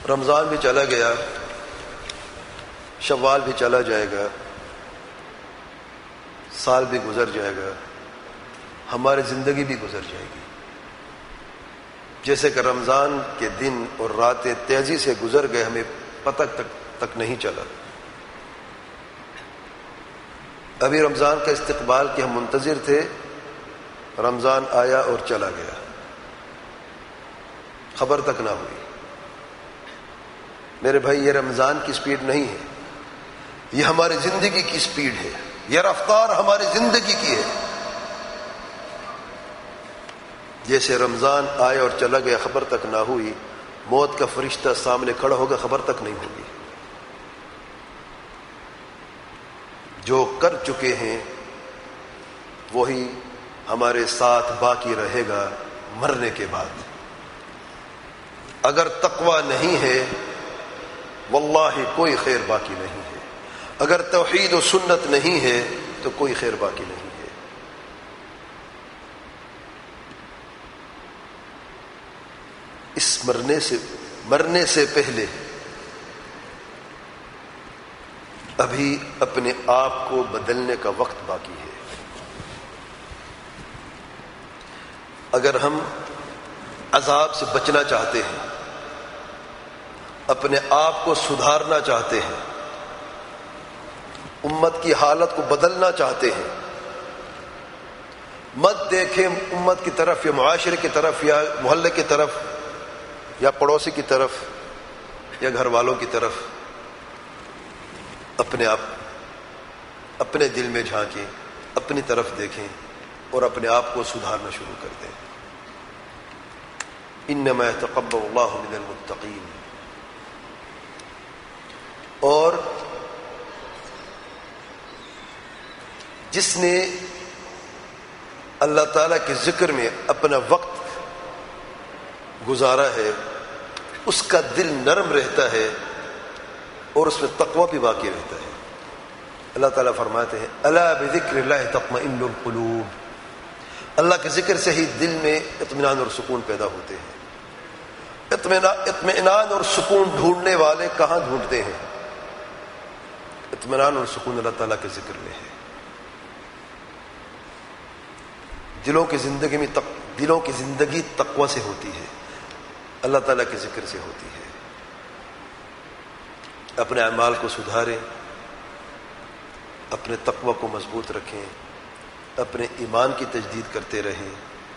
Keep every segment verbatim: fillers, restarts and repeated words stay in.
رمضان بھی چلا گیا، شوال بھی چلا جائے گا، سال بھی گزر جائے گا، ہماری زندگی بھی گزر جائے گی۔ جیسے کہ رمضان کے دن اور راتیں تیزی سے گزر گئے، ہمیں پتہ تک تک نہیں چلا۔ ابھی رمضان کا استقبال کے ہم منتظر تھے، رمضان آیا اور چلا گیا، خبر تک نہ ہوئی۔ میرے بھائی، یہ رمضان کی سپیڈ نہیں ہے، یہ ہماری زندگی کی سپیڈ ہے، یہ رفتار ہماری زندگی کی ہے۔ جیسے رمضان آئے اور چلا گیا، خبر تک نہ ہوئی، موت کا فرشتہ سامنے کھڑا ہوگا، خبر تک نہیں ہوگی۔ جو کر چکے ہیں وہی ہمارے ساتھ باقی رہے گا مرنے کے بعد۔ اگر تقوی نہیں ہے واللہ کوئی خیر باقی نہیں ہے، اگر توحید و سنت نہیں ہے تو کوئی خیر باقی نہیں ہے۔ اس مرنے سے مرنے سے پہلے ابھی اپنے آپ کو بدلنے کا وقت باقی ہے۔ اگر ہم عذاب سے بچنا چاہتے ہیں، اپنے آپ کو سدھارنا چاہتے ہیں، امت کی حالت کو بدلنا چاہتے ہیں، مت دیکھیں امت کی طرف یا معاشرے کی طرف یا محلے کی طرف یا پڑوسی کی طرف یا گھر والوں کی طرف، اپنے آپ اپنے دل میں جھانکیں، اپنی طرف دیکھیں اور اپنے آپ کو سدھارنا شروع کر دیں۔ انما يتقبل اللہ من المتقین۔ اور جس نے اللہ تعالیٰ کے ذکر میں اپنا وقت گزارا ہے، اس کا دل نرم رہتا ہے اور اس میں تقوی بھی باقی رہتا ہے۔ اللہ تعالیٰ فرماتے ہیں الا بذکر اللہ تطمئن القلوب، اللہ کے ذکر سے ہی دل میں اطمینان اور سکون پیدا ہوتے ہیں۔ اطمینان اور سکون ڈھونڈنے والے کہاں ڈھونڈتے ہیں؟ اطمینان اور سکون اللہ تعالیٰ کے ذکر میں ہے۔ دلوں کی زندگی میں تق... دلوں کی زندگی تقوی سے ہوتی ہے، اللہ تعالیٰ کے ذکر سے ہوتی ہے۔ اپنے اعمال کو سدھاریں، اپنے تقوی کو مضبوط رکھیں، اپنے ایمان کی تجدید کرتے رہیں۔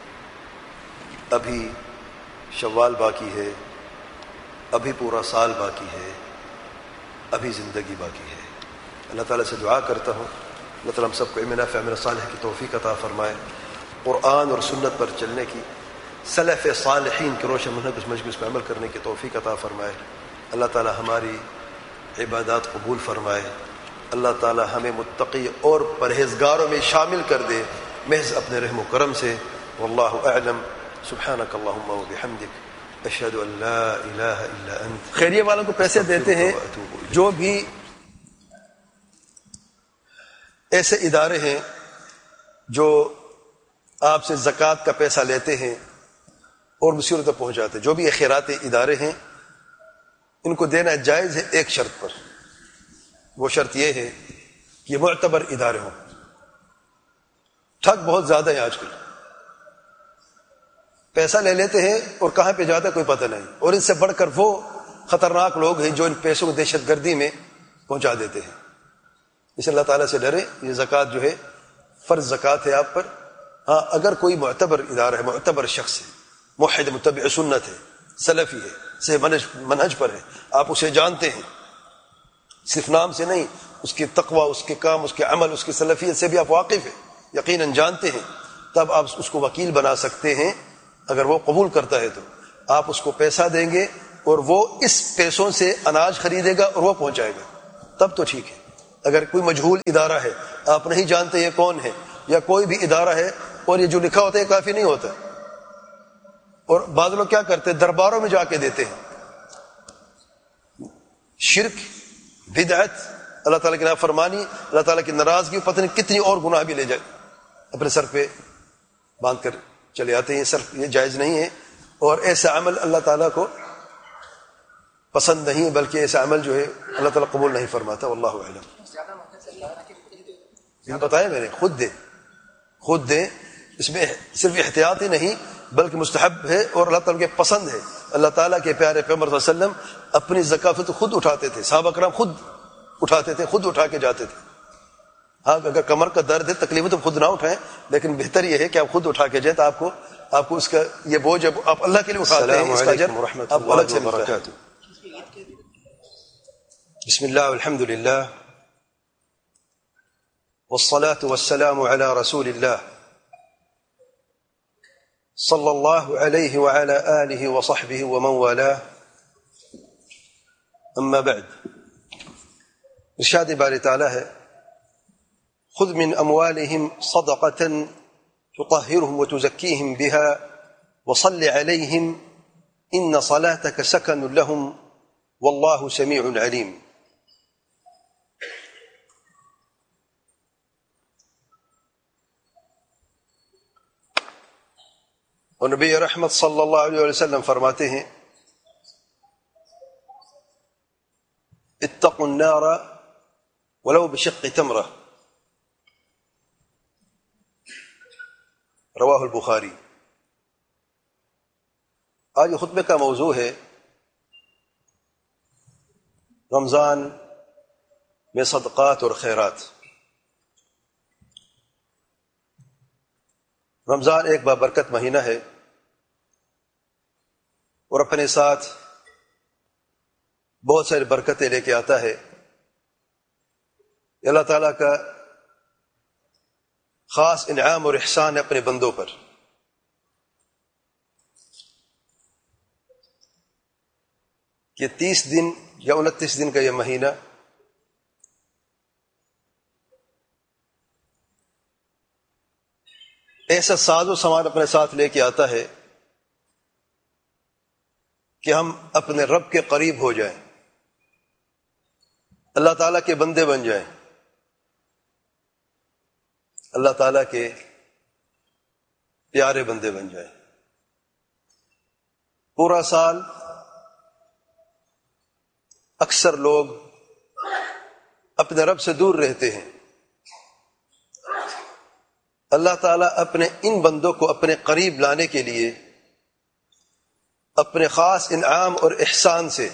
ابھی شوال باقی ہے، ابھی پورا سال باقی ہے، ابھی زندگی باقی ہے۔ اللہ تعالیٰ سے دعا کرتا ہوں اللہ تعالیٰ ہم سب کو علم نافع عمل صالح کی توفیق عطا فرمائے، قرآن اور سنت پر چلنے کی، سلف صالحین کے روشن منہج مجلس پر عمل کرنے کی توفیق عطا فرمائے۔ اللہ تعالیٰ ہماری عبادات قبول فرمائے، اللہ تعالیٰ ہمیں متقی اور پرہیزگاروں میں شامل کر دے محض اپنے رحم و کرم سے۔ واللہ اعلم، سبحانک اللہم و بحمدک، اشہد ان لا الہ الا انت۔ خیریہ والوں کو پیسے دیتے ہیں، جو بھی ایسے ادارے ہیں جو آپ سے زکوٰۃ کا پیسہ لیتے ہیں اور مصیبت تک پہنچاتے ہیں، جو بھی خیراتی ادارے ہیں ان کو دینا جائز ہے ایک شرط پر۔ وہ شرط یہ ہے کہ یہ معتبر ادارے ہوں۔ ٹھگ بہت زیادہ ہے آج کل، پیسہ لے لیتے ہیں اور کہاں پہ جاتا ہے کوئی پتہ نہیں، اور ان سے بڑھ کر وہ خطرناک لوگ ہیں جو ان پیسوں کو دہشت گردی میں پہنچا دیتے ہیں۔ اس اللہ تعالیٰ سے ڈرے، یہ زکوٰۃ جو ہے فرض زکوٰۃ ہے آپ پر۔ ہاں اگر کوئی معتبر ادارہ ہے، معتبر شخص ہے، موحد متبع سنت ہے، سلفی ہے، صحیح منہج منہج پر ہے، آپ اسے جانتے ہیں، صرف نام سے نہیں، اس کے تقوی، اس کے کام، اس کے عمل، اس کی سلفیت سے بھی آپ واقف ہیں، یقیناً جانتے ہیں، تب آپ اس کو وکیل بنا سکتے ہیں۔ اگر وہ قبول کرتا ہے تو آپ اس کو پیسہ دیں گے اور وہ اس پیسوں سے اناج خریدے گا اور وہ پہنچائے گا، تب تو ٹھیک ہے۔ اگر کوئی مجہول ادارہ ہے، آپ نہیں جانتے یہ کون ہے، یا کوئی بھی ادارہ ہے اور یہ جو لکھا ہوتا ہے کافی نہیں ہوتا، اور بعض لوگ کیا کرتے ہیں درباروں میں جا کے دیتے ہیں۔ شرک، بدعت، اللہ تعالیٰ کی نافرمانی، اللہ تعالیٰ کی ناراضگی، پتہ نہیں کتنی اور گناہ بھی لے جائے اپنے سر پہ باندھ کر چلے آتے ہیں۔ یہ صرف یہ جائز نہیں ہے، اور ایسا عمل اللہ تعالیٰ کو پسند نہیں، بلکہ ایسا عمل جو ہے اللہ تعالیٰ قبول نہیں فرماتا. واللہ اعلم. یہ بتایا میں نے، خود دے خود دے اس میں صرف احتیاط ہی نہیں بلکہ مستحب ہے اور اللہ تعالیٰ کے پسند ہے. اللہ تعالیٰ کے پیارے پیغمبر صلی اللہ علیہ وسلم اپنی زکات خود اٹھاتے تھے، صحابہ کرام خود اٹھاتے تھے، خود اٹھا کے جاتے تھے. ہاں اگر کمر کا درد ہے، تکلیف ہے تو خود نہ اٹھائیں، لیکن بہتر یہ ہے کہ آپ خود اٹھا کے جائیں تو آپ کو آپ کو اس کا یہ بوجھ آپ اللہ کے لیے اٹھاتے ہیں، اس کا اجر آپ الگ سے ملتا ہے. بسم اللہ والحمد للہ والصلاة والسلام على رسول الله صلی اللہ علیہ وعلى آلہ وصحبہ ومن والاه. اما بعد. ارشاد باری تعالی ہے خذ من اموالهم صدقة تطهرهم وتزكيهم بها وصل عليهم ان صلاتك سكن لهم والله سميع عليم. اور نبی رحمت صلی اللہ علیہ وسلم فرماتے ہیں اتقوا النار ولو بشق تمرہ، رواہ البخاری. آج خطبے کا موضوع ہے رمضان میں صدقات اور خیرات. رمضان ایک بابرکت مہینہ ہے اور اپنے ساتھ بہت ساری برکتیں لے کے آتا ہے. اللہ تعالیٰ کا خاص انعام اور احسان ہے اپنے بندوں پر. کہ تیس دن یا انتیس دن کا یہ مہینہ ایسا ساز و سامان اپنے ساتھ لے کے آتا ہے کہ ہم اپنے رب کے قریب ہو جائیں، اللہ تعالیٰ کے بندے بن جائیں، اللہ تعالیٰ کے پیارے بندے بن جائیں. پورا سال اکثر لوگ اپنے رب سے دور رہتے ہیں. اللہ تعالیٰ اپنے ان بندوں کو اپنے قریب لانے کے لیے اپنے خاص انعام اور احسان سے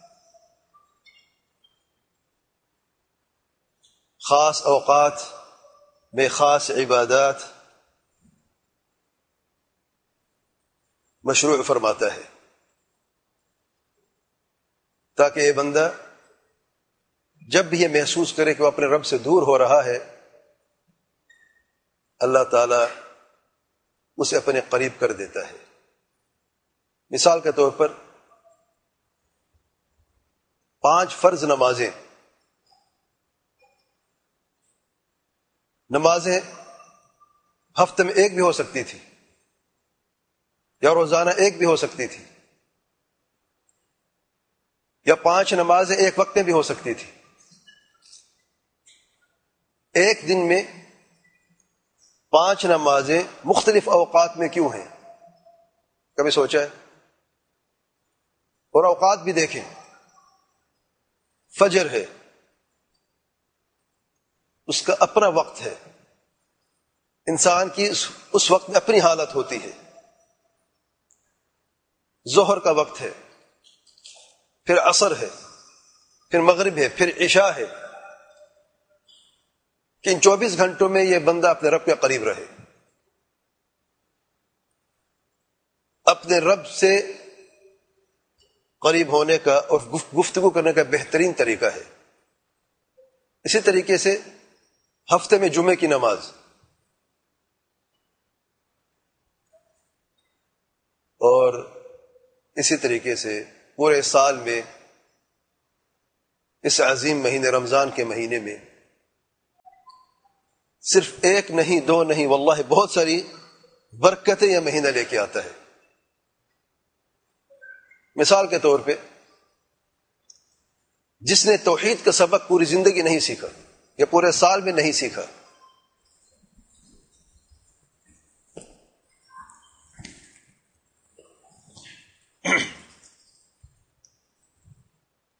خاص اوقات میں خاص عبادات مشروع فرماتا ہے تاکہ یہ بندہ جب بھی یہ محسوس کرے کہ وہ اپنے رب سے دور ہو رہا ہے، اللہ تعالیٰ اسے اپنے قریب کر دیتا ہے. مثال کے طور پر پانچ فرض نمازیں نمازیں ہفتے میں ایک بھی ہو سکتی تھی یا روزانہ ایک بھی ہو سکتی تھی، یا پانچ نمازیں ایک وقت میں بھی ہو سکتی تھی. ایک دن میں پانچ نمازیں مختلف اوقات میں کیوں ہیں؟ کبھی سوچا ہے؟ اور اوقات بھی دیکھیں. فجر ہے، اس کا اپنا وقت ہے، انسان کی اس وقت میں اپنی حالت ہوتی ہے. ظہر کا وقت ہے، پھر عصر ہے، پھر مغرب ہے، پھر عشاء ہے، کہ ان چوبیس گھنٹوں میں یہ بندہ اپنے رب کے قریب رہے. اپنے رب سے قریب ہونے کا اور گفتگو کرنے کا بہترین طریقہ ہے. اسی طریقے سے ہفتے میں جمعے کی نماز اور اسی طریقے سے پورے سال میں اس عظیم مہینے رمضان کے مہینے میں صرف ایک نہیں، دو نہیں، واللہ بہت ساری برکتیں یہ مہینہ لے کے آتا ہے. مثال کے طور پہ جس نے توحید کا سبق پوری زندگی نہیں سیکھا یا پورے سال میں نہیں سیکھا،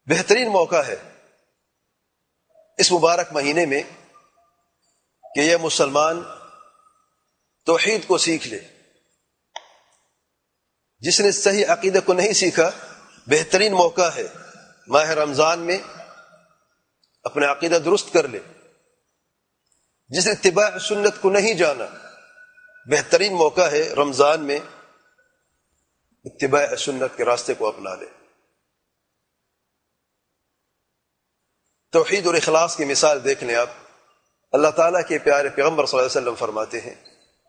بہترین موقع ہے اس مبارک مہینے میں کہ یہ مسلمان توحید کو سیکھ لے. جس نے صحیح عقیدہ کو نہیں سیکھا، بہترین موقع ہے ماہ رمضان میں اپنا عقیدہ درست کر لے. جس نے اتباع سنت کو نہیں جانا، بہترین موقع ہے رمضان میں اتباع سنت کے راستے کو اپنا لے. توحید اور اخلاص کی مثال دیکھ لیں آپ. اللہ تعالیٰ کے پیارے پیغمبر صلی اللہ علیہ وسلم فرماتے ہیں،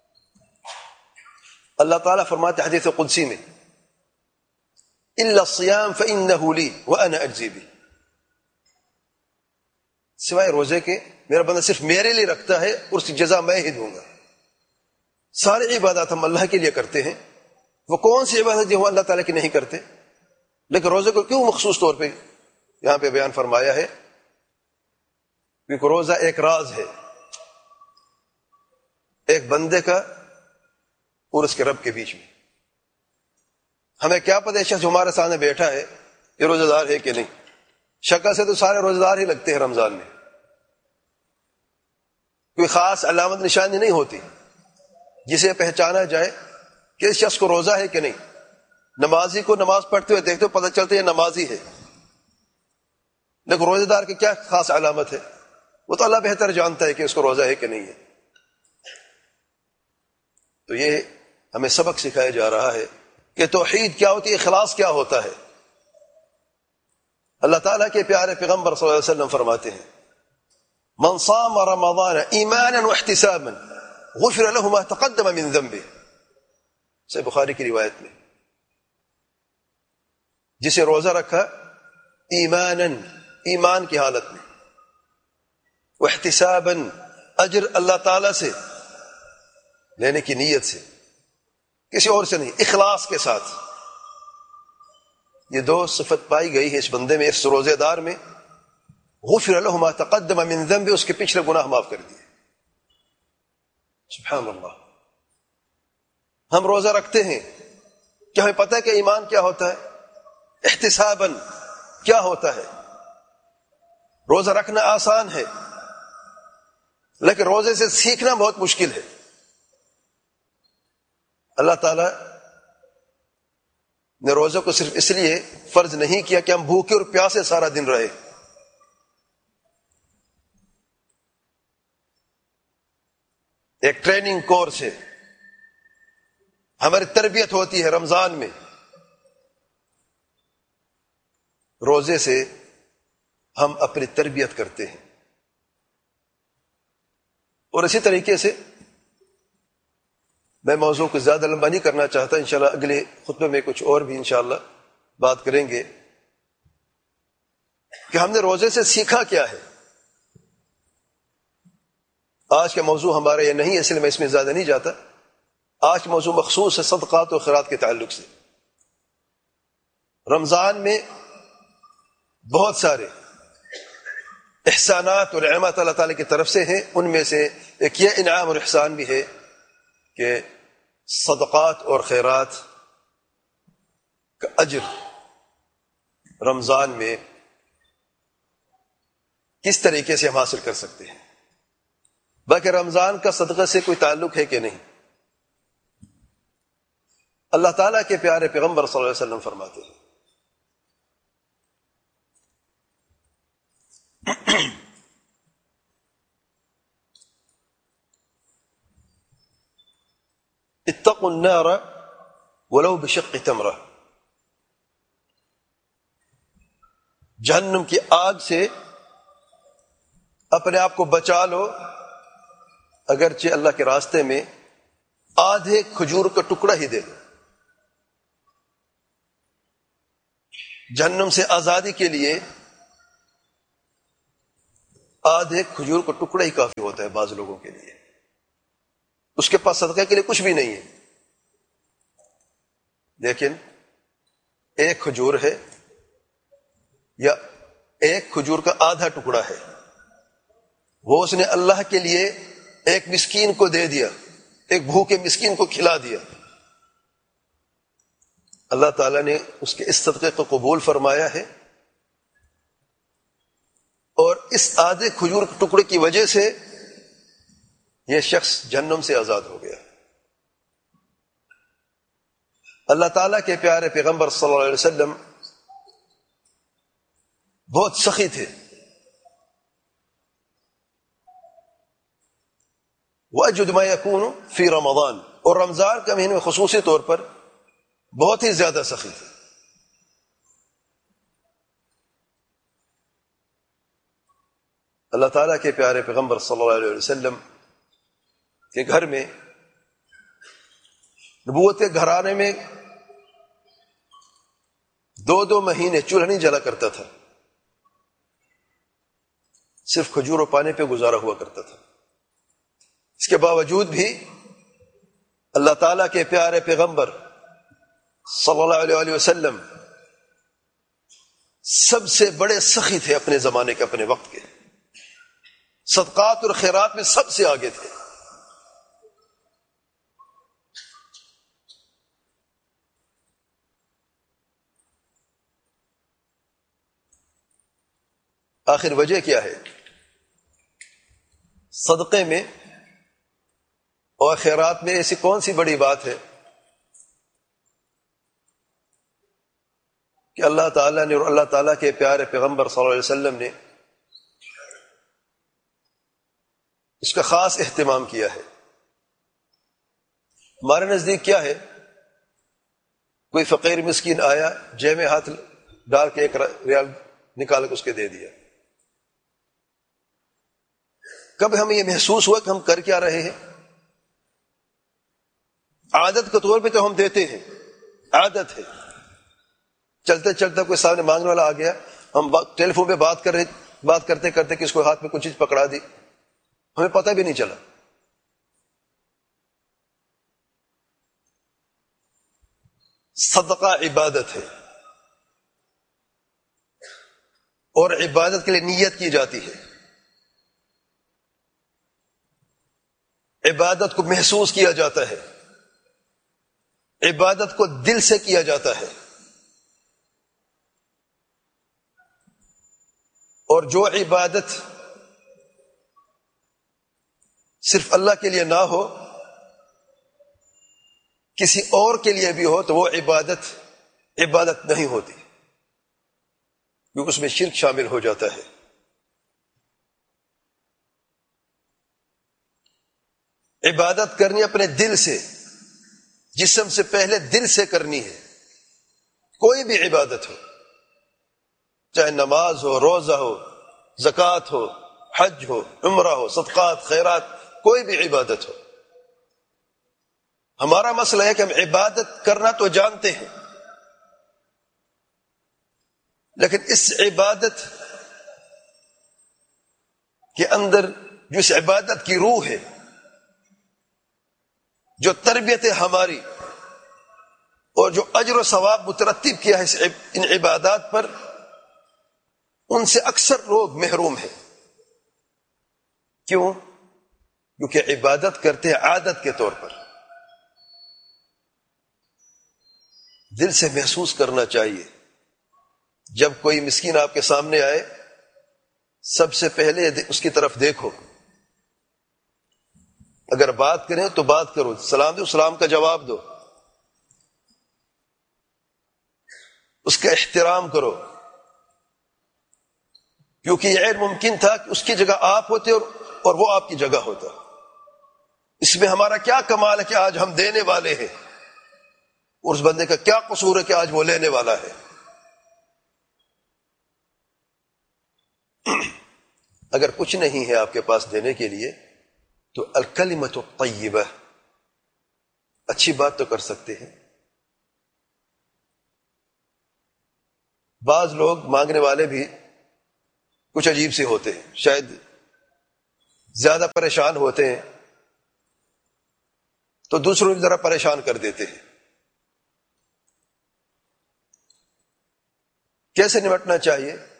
اللہ تعالیٰ فرماتے حدیث قدسی میں، الا الصيام فانه لي وانا اجزي به، سوائے روزے کے میرا بندہ صرف میرے لیے رکھتا ہے اور اس کی جزا میں ہی دوں گا. ساری عبادات ہم اللہ کے لیے کرتے ہیں، وہ کون سی عبادت جو ہم اللہ تعالیٰ کی نہیں کرتے؟ لیکن روزے کو کیوں مخصوص طور پہ یہاں پہ بیان فرمایا ہے؟ کیونکہ روزہ ایک راز ہے، ایک بندے کا اور اس کے رب کے بیچ میں. ہمیں کیا پتہ ہے شخص جو ہمارے سامنے بیٹھا ہے یہ روزہ دار ہے کہ نہیں؟ شکل سے تو سارے روزہ دار ہی لگتے ہیں رمضان میں، کوئی خاص علامت نشانی نہیں ہوتی جسے پہچانا جائے کہ اس شخص کو روزہ ہے کہ نہیں. نمازی کو نماز پڑھتے ہوئے دیکھتے ہو پتہ چلتا ہے یہ نمازی ہے، لیکن روزہ دار کی کیا خاص علامت ہے؟ وہ تو اللہ بہتر جانتا ہے کہ اس کو روزہ ہے کہ نہیں ہے. تو یہ ہمیں سبق سکھایا جا رہا ہے کہ توحید کیا ہوتی ہے، اخلاص کیا ہوتا ہے. اللہ تعالیٰ کے پیارے پیغمبر صلی اللہ علیہ وسلم فرماتے ہیں، من صام رمضان ایمانا واحتسابا غفر له ما تقدم من ذنبه، صحیح بخاری کی روایت میں، جسے روزہ رکھا ایمانا، ایمان کی حالت میں، واحتسابا، اجر اللہ تعالیٰ سے لینے کی نیت سے، کسی اور سے نہیں، اخلاص کے ساتھ. یہ دو صفت پائی گئی ہے اس بندے میں، اس روزے دار میں. غفر له ما تقدم من ذنب، اس کے پچھلے گناہ معاف کر دیے. سبحان اللہ. ہم روزہ رکھتے ہیں، کیا ہمیں پتہ ہے کہ ایمان کیا ہوتا ہے؟ احتسابا کیا ہوتا ہے؟ روزہ رکھنا آسان ہے، لیکن روزے سے سیکھنا بہت مشکل ہے. اللہ تعالیٰ نے روزہ کو صرف اس لیے فرض نہیں کیا کہ ہم بھوکے اور پیاسے سارا دن رہے. ایک ٹریننگ کورس ہے، ہماری تربیت ہوتی ہے رمضان میں. روزے سے ہم اپنی تربیت کرتے ہیں. اور اسی طریقے سے میں موضوع کو زیادہ لمبا نہیں کرنا چاہتا، انشاءاللہ اگلے خطبے میں کچھ اور بھی انشاءاللہ بات کریں گے کہ ہم نے روزے سے سیکھا کیا ہے. آج کا موضوع ہمارا یہ نہیں ہے، اس لیے میں اس میں زیادہ نہیں جاتا. آج کا موضوع مخصوص ہے صدقات و خیرات کے تعلق سے. رمضان میں بہت سارے احسانات اور نعمات اللہ تعالیٰ کی طرف سے ہیں. ان میں سے ایک یہ انعام اور احسان بھی ہے کہ صدقات اور خیرات کا اجر رمضان میں کس طریقے سے ہم حاصل کر سکتے ہیں. باقی رمضان کا صدقہ سے کوئی تعلق ہے کہ نہیں؟ اللہ تعالیٰ کے پیارے پیغمبر صلی اللہ علیہ وسلم فرماتے ہیں، اتقوا النار ولو بشق تمرہ، جہنم کی آگ سے اپنے آپ کو بچا لو اگرچہ اللہ کے راستے میں آدھے کھجور کا ٹکڑا ہی دے دو. جہنم سے آزادی کے لیے آدھے کھجور کا ٹکڑا ہی کافی ہوتا ہے بعض لوگوں کے لیے. اس کے پاس صدقہ کے لیے کچھ بھی نہیں ہے، لیکن ایک کھجور ہے یا ایک کھجور کا آدھا ٹکڑا ہے، وہ اس نے اللہ کے لیے ایک مسکین کو دے دیا، ایک بھوکے مسکین کو کھلا دیا. اللہ تعالیٰ نے اس کے اس صدقے کو قبول فرمایا ہے اس آدھے کھجور کے ٹکڑے کی وجہ سے یہ شخص جہنم سے آزاد ہو گیا۔ اللہ تعالیٰ کے پیارے پیغمبر صلی اللہ علیہ وسلم بہت سخی تھے، وَأَجْوَدُ مَا يَكُونُ فِي رمضان، اور رمضان کے مہینے میں خصوصی طور پر بہت ہی زیادہ سخی تھے۔ اللہ تعالیٰ کے پیارے پیغمبر صلی اللہ علیہ وسلم کے گھر میں، نبوت کے گھرانے میں دو دو مہینے چولہا نہیں جلا کرتا تھا، صرف کھجور و پانی پہ گزارا ہوا کرتا تھا۔ اس کے باوجود بھی اللہ تعالیٰ کے پیارے پیغمبر صلی اللہ علیہ وسلم سب سے بڑے سخی تھے اپنے زمانے کے، اپنے وقت کے، صدقات اور خیرات میں سب سے آگے تھے۔ آخر وجہ کیا ہے؟ صدقے میں اور خیرات میں ایسی کون سی بڑی بات ہے کہ اللہ تعالیٰ نے اور اللہ تعالیٰ کے پیارے پیغمبر صلی اللہ علیہ وسلم نے اس کا خاص اہتمام کیا ہے؟ ہمارے نزدیک کیا ہے؟ کوئی فقیر مسکین آیا، جیب میں ہاتھ ڈال کے ایک ریال نکال کے اس کے دے دیا۔ کب ہمیں یہ محسوس ہوا کہ ہم کر کیا رہے ہیں؟ عادت کے طور پہ تو ہم دیتے ہیں، عادت ہے، چلتے چلتے کوئی سامنے مانگنے والا آ گیا، ہم ٹیلی فون پہ بات کر رہے بات کرتے کرتے کس کو ہاتھ میں کچھ چیز پکڑا دی، ہمیں پتہ بھی نہیں چلا۔ صدقہ عبادت ہے، اور عبادت کے لیے نیت کی جاتی ہے، عبادت کو محسوس کیا جاتا ہے، عبادت کو دل سے کیا جاتا ہے، اور جو عبادت صرف اللہ کے لیے نہ ہو، کسی اور کے لیے بھی ہو، تو وہ عبادت عبادت نہیں ہوتی، کیونکہ اس میں شرک شامل ہو جاتا ہے۔ عبادت کرنی اپنے دل سے، جسم سے پہلے دل سے کرنی ہے، کوئی بھی عبادت ہو، چاہے نماز ہو، روزہ ہو، زکوٰۃ ہو، حج ہو، عمرہ ہو، صدقات، خیرات، کوئی بھی عبادت ہو۔ ہمارا مسئلہ ہے کہ ہم عبادت کرنا تو جانتے ہیں، لیکن اس عبادت کے اندر جو اس عبادت کی روح ہے، جو تربیت ہے ہماری، اور جو اجر و ثواب مترتب کیا ہے ان عبادات پر، ان سے اکثر لوگ محروم ہیں۔ کیوں؟ کیونکہ عبادت کرتے ہیں عادت کے طور پر۔ دل سے محسوس کرنا چاہیے۔ جب کوئی مسکین آپ کے سامنے آئے، سب سے پہلے اس کی طرف دیکھو، اگر بات کریں تو بات کرو، سلام دو سلام کا جواب دو، اس کا احترام کرو، کیونکہ یہ غیر ممکن تھا کہ اس کی جگہ آپ ہوتے اور اور وہ آپ کی جگہ ہوتا۔ اس میں ہمارا کیا کمال ہے کہ آج ہم دینے والے ہیں، اور اس بندے کا کیا قصور ہے کہ آج وہ لینے والا ہے۔ اگر کچھ نہیں ہے آپ کے پاس دینے کے لیے، تو الکلمۃ الطیبہ، اچھی بات تو کر سکتے ہیں۔ بعض لوگ مانگنے والے بھی کچھ عجیب سے ہوتے ہیں، شاید زیادہ پریشان ہوتے ہیں تو دوسروں کو ذرا پریشان کر دیتے ہیں۔ کیسے نمٹنا چاہیے؟